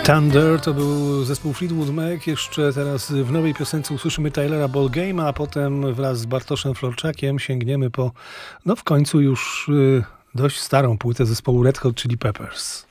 Thunder to był zespół Fleetwood Mac. Jeszcze teraz w nowej piosence usłyszymy Tylera Ballgame'a, a potem wraz z Bartoszem Florczakiem sięgniemy po, w końcu już dość starą płytę zespołu Red Hot Chili Peppers.